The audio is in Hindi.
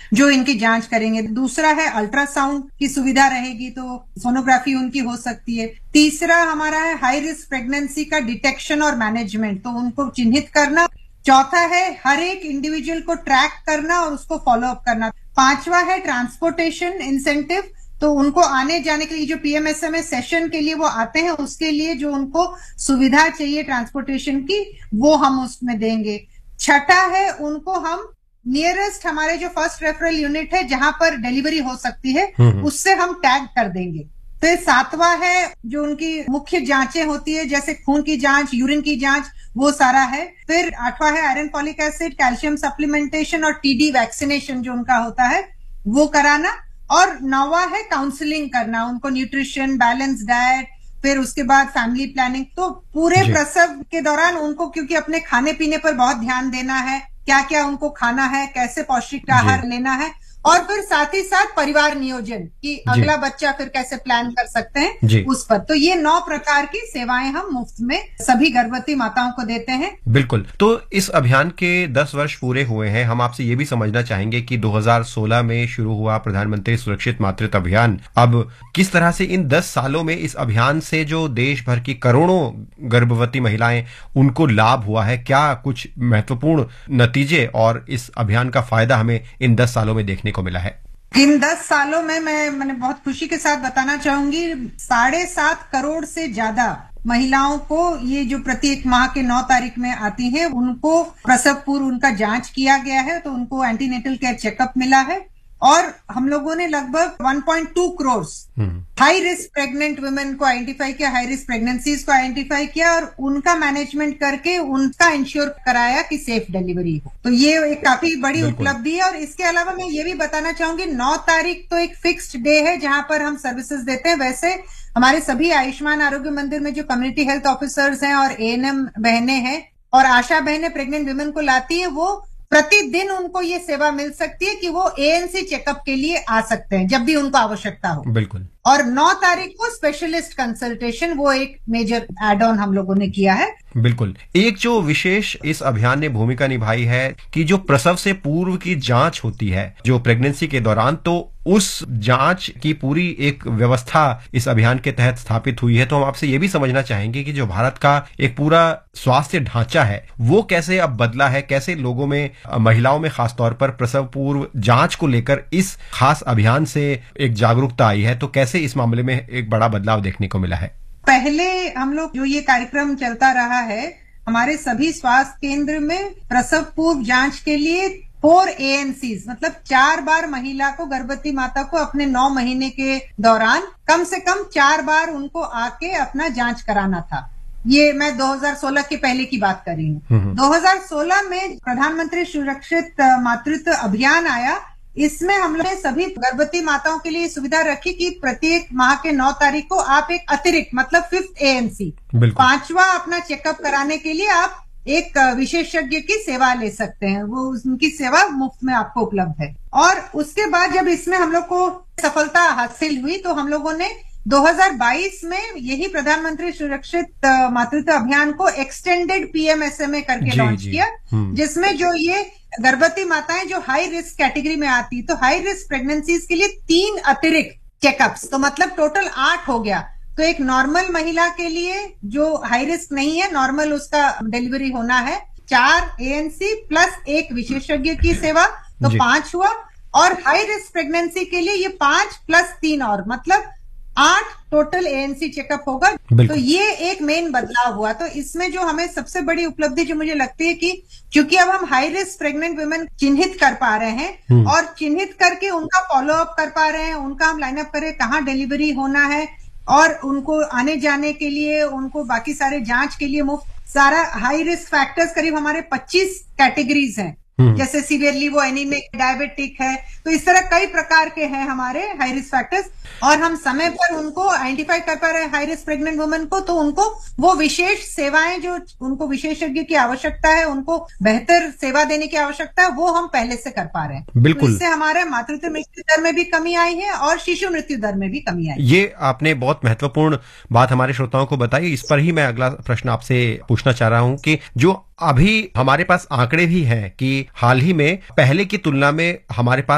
जो इनकी जांच करेंगे। दूसरा है अल्ट्रासाउंड की सुविधा रहेगी, तो सोनोग्राफी उनकी हो सकती है। तीसरा हमारा है हाई रिस्क प्रेगनेंसी का डिटेक्शन और मैनेजमेंट, तो उनको चिन्हित करना। चौथा है हर एक इंडिविजुअल को ट्रैक करना और उसको फॉलो अप करना। पांचवा है ट्रांसपोर्टेशन इंसेंटिव, तो उनको आने जाने के लिए जो पीएमएसएमए सेशन के लिए वो आते हैं उसके लिए जो उनको सुविधा चाहिए ट्रांसपोर्टेशन की वो हम उसमें देंगे। छठा है उनको हम नियरेस्ट हमारे जो फर्स्ट रेफरल यूनिट है जहां पर डिलीवरी हो सकती है उससे हम टैग कर देंगे। फिर सातवां है जो उनकी मुख्य जांचें होती है जैसे खून की जांच, यूरिन की जांच, वो सारा है। फिर आठवां है iron folic acid, calcium supplementation और टीडी वैक्सीनेशन जो उनका होता है वो कराना। और नौवां है काउंसलिंग करना, उनको न्यूट्रिशन, बैलेंस डाइट, फिर उसके बाद फैमिली प्लानिंग। तो पूरे प्रसव के दौरान उनको क्योंकि अपने खाने पीने पर बहुत ध्यान देना है, क्या क्या उनको खाना है, कैसे पौष्टिक आहार लेना है, और फिर साथ ही साथ परिवार नियोजन कि अगला बच्चा फिर कैसे प्लान कर सकते हैं उस पर। तो ये 9 प्रकार की सेवाएं हम मुफ्त में सभी गर्भवती माताओं को देते हैं। बिल्कुल। तो इस अभियान के 10 वर्ष पूरे हुए हैं। हम आपसे ये भी समझना चाहेंगे कि 2016 में शुरू हुआ प्रधानमंत्री सुरक्षित मातृत्व अभियान, अब किस तरह से इन 10 सालों में इस अभियान से जो देश भर की करोड़ों गर्भवती महिलाएं उनको लाभ हुआ है, क्या कुछ महत्वपूर्ण नतीजे और इस अभियान का फायदा हमें इन 10 सालों में देखने को मिला है? इन 10 सालों में मैंने बहुत खुशी के साथ बताना चाहूंगी 7.5 करोड़ से ज्यादा महिलाओं को ये जो प्रत्येक माह के 9 तारीख में आती हैं उनको प्रसव पूर्व उनका जांच किया गया है, तो उनको एंटीनेटल केयर चेकअप मिला है। और हम लोगों ने लगभग 1.2 crore high risk pregnant women को आइडेंटिफाई किया, हाई रिस्क प्रेगनेंसीज को आइडेंटिफाई किया और उनका मैनेजमेंट करके उनका इंश्योर कराया कि सेफ डिलीवरी हो। तो ये एक काफी बड़ी उपलब्धि है। और इसके अलावा मैं ये भी बताना चाहूंगी 9 तारीख तो एक फिक्स्ड डे है जहां पर हम सर्विसेज देते हैं। वैसे हमारे सभी आयुष्मान आरोग्य मंदिर में जो कम्युनिटी हेल्थ ऑफिसर्स हैं और एएनएम बहनें हैं और आशा बहनें प्रेग्नेंट वुमेन को लाती है, वो प्रतिदिन उनको ये सेवा मिल सकती है कि वो एएनसी चेकअप के लिए आ सकते हैं जब भी उनको आवश्यकता हो। बिल्कुल। और 9 तारीख को स्पेशलिस्ट कंसल्टेशन, वो एक मेजर एड ऑन हम लोगों ने किया है। बिल्कुल। एक जो विशेष इस अभियान ने भूमिका निभाई है कि जो प्रसव से पूर्व की जांच होती है जो प्रेगनेंसी के दौरान, तो उस जांच की पूरी एक व्यवस्था इस अभियान के तहत स्थापित हुई है। तो हम आपसे ये भी समझना चाहेंगे कि जो भारत का एक पूरा स्वास्थ्य ढांचा है वो कैसे अब बदला है, कैसे लोगों में, महिलाओं में खासतौर पर प्रसव पूर्व जांच को लेकर इस खास अभियान से एक जागरूकता आई है, तो कैसे इस मामले में एक बड़ा बदलाव देखने को मिला है? पहले हम लोग जो ये कार्यक्रम चलता रहा है हमारे सभी स्वास्थ्य केंद्र में प्रसव पूर्व जांच के लिए 4 ANCs मतलब 4 बार महिला को, गर्भवती माता को अपने 9 महीने के दौरान कम से कम 4 बार उनको आके अपना जांच कराना था। ये मैं 2016 के पहले की बात कर रही हूँ। 2016 में प्रधानमंत्री सुरक्षित मातृत्व अभियान आया। इसमें हम लोग ने सभी गर्भवती माताओं के लिए सुविधा रखी कि प्रत्येक माह के 9 तारीख को आप एक अतिरिक्त मतलब 5th ANC 5वां अपना चेकअप कराने के लिए आप एक विशेषज्ञ की सेवा ले सकते हैं। वो उनकी सेवा मुफ्त में आपको उपलब्ध है। और उसके बाद जब इसमें हम लोग को सफलता हासिल हुई तो हम लोगों ने 2022 में यही प्रधानमंत्री सुरक्षित मातृत्व अभियान को एक्सटेंडेड PMSMA करके लॉन्च किया, जिसमें जो ये गर्भवती माताएं जो हाई रिस्क कैटेगरी में आती, तो हाई रिस्क प्रेगनेंसीज के लिए 3 अतिरिक्त चेकअप्स, तो मतलब टोटल 8 हो गया। तो एक नॉर्मल महिला के लिए जो हाई रिस्क नहीं है, नॉर्मल उसका डिलीवरी होना है, 4 ANC प्लस 1 विशेषज्ञ की सेवा, तो 5 हुआ। और हाई रिस्क प्रेगनेंसी के लिए ये 5 प्लस 3 और मतलब 8 टोटल ANC चेकअप होगा। तो ये एक मेन बदलाव हुआ। तो इसमें जो हमें सबसे बड़ी उपलब्धि जो मुझे लगती है कि क्योंकि अब हम हाई रिस्क प्रेग्नेंट वुमेन चिन्हित कर पा रहे हैं और चिन्हित करके उनका फॉलो अप कर पा रहे हैं, उनका हम लाइनअप करें कहाँ डिलीवरी होना है और उनको आने जाने के लिए, उनको बाकी सारे जांच के लिए मुफ्त। सारा हाई रिस्क फैक्टर्स करीब हमारे 25 कैटेगरीज हैं, जैसे सीवियरली वो एनीमिक, डायबिटिक है, तो इस तरह कई प्रकार के हैं हमारे हाई रिस्क फैक्टर्स। और हम समय पर उनको आइडेंटिफाई कर पा रहे हैं हाई रिस्क प्रेग्नेंट वुमेन को, तो उनको वो विशेष सेवाएं जो उनको विशेषज्ञ की आवश्यकता है, उनको बेहतर सेवा देने की आवश्यकता है, वो हम पहले से कर पा रहे हैं। बिल्कुल। तो इससे हमारे मातृत्व मृत्यु दर में भी कमी आई है और शिशु मृत्यु दर में भी कमी आई। ये आपने बहुत महत्वपूर्ण बात हमारे श्रोताओं को बताई। इस पर ही मैं अगला प्रश्न आपसे पूछना चाह रहा हूं कि जो अभी हमारे पास आंकड़े भी हैं कि हाल ही में पहले की तुलना में हमारे पास